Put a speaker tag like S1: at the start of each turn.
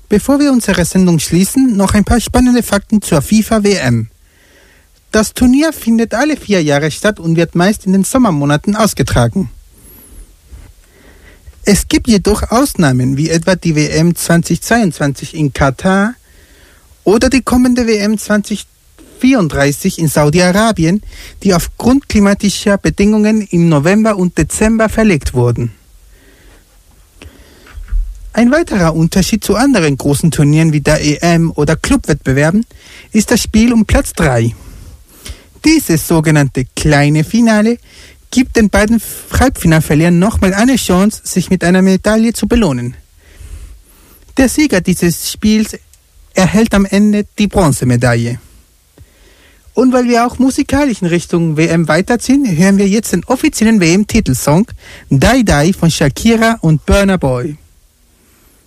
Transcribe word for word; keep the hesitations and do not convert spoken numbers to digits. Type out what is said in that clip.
S1: Bevor wir unsere Sendung schließen, noch ein paar spannende Fakten zur FIFA-W M. Das Turnier findet alle vier Jahre statt und wird meist in den Sommermonaten ausgetragen. Es gibt jedoch Ausnahmen, wie etwa die W M zweitausendzweiundzwanzig in Katar oder die kommende W M zweitausendvierunddreißig in Saudi-Arabien, die aufgrund klimatischer Bedingungen im November und Dezember verlegt wurden. Ein weiterer Unterschied zu anderen großen Turnieren wie der E M oder Clubwettbewerben ist das Spiel um Platz drei. Dieses sogenannte kleine Finale gibt den beiden Halbfinalverlierern nochmal eine Chance, sich mit einer Medaille zu belohnen. Der Sieger dieses Spiels erhält am Ende die Bronzemedaille. Und weil wir auch musikalisch in Richtung W M weiterziehen, hören wir jetzt den offiziellen W M-Titelsong Die Die von Shakira und Burna Boy.